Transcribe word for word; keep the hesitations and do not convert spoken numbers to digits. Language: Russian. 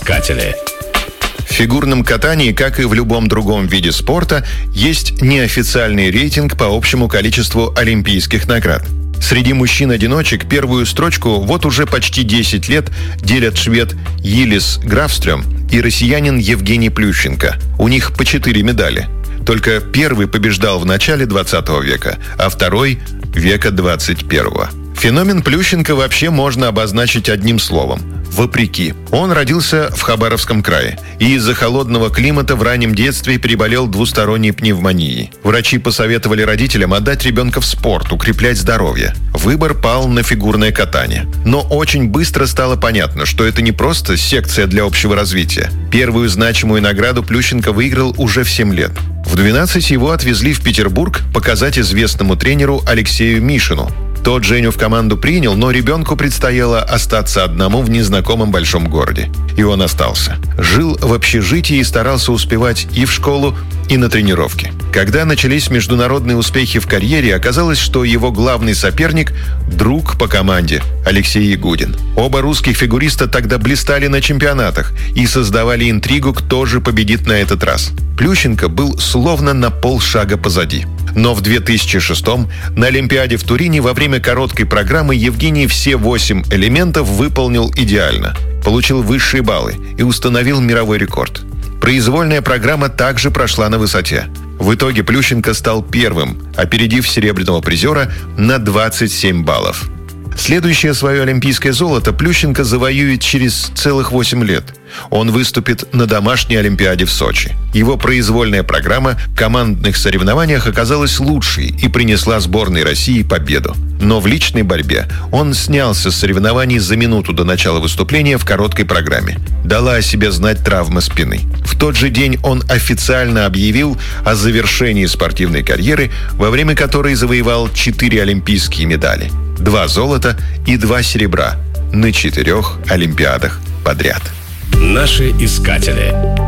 искатели. В фигурном катании, как и в любом другом виде спорта, есть неофициальный рейтинг по общему количеству олимпийских наград. Среди мужчин-одиночек первую строчку вот уже почти десять лет делят швед Йилис Графстрём и россиянин Евгений Плющенко. У них по четыре медали. Только первый побеждал в начале двадцатого века, а второй – века двадцать первого. Феномен Плющенко вообще можно обозначить одним словом – вопреки. Он родился в Хабаровском крае и из-за холодного климата в раннем детстве переболел двусторонней пневмонией. Врачи посоветовали родителям отдать ребенка в спорт, укреплять здоровье. Выбор пал на фигурное катание. Но очень быстро стало понятно, что это не просто секция для общего развития. Первую значимую награду Плющенко выиграл уже в семь лет. В двенадцать его отвезли в Петербург показать известному тренеру Алексею Мишину. Тот Женю в команду принял, но ребенку предстояло остаться одному в незнакомом большом городе. И он остался. Жил в общежитии и старался успевать и в школу, и на тренировки. Когда начались международные успехи в карьере, оказалось, что его главный соперник – друг по команде Алексей Ягудин. Оба русских фигуриста тогда блистали на чемпионатах и создавали интригу, кто же победит на этот раз. Плющенко был словно на полшага позади. Но в две тысячи шестом на Олимпиаде в Турине во время короткой программы Евгений все восемь элементов выполнил идеально. Получил высшие баллы и установил мировой рекорд. Произвольная программа также прошла на высоте. В итоге Плющенко стал первым, опередив серебряного призера на двадцать семь баллов. Следующее свое олимпийское золото Плющенко завоюет через целых восемь лет. Он выступит на домашней Олимпиаде в Сочи. Его произвольная программа в командных соревнованиях оказалась лучшей и принесла сборной России победу. Но в личной борьбе он снялся с соревнований за минуту до начала выступления в короткой программе. Дала о себе знать травма спины. В тот же день он официально объявил о завершении спортивной карьеры, во время которой завоевал четыре олимпийские медали. Два золота и два серебра на четырех Олимпиадах подряд. Наши искатели.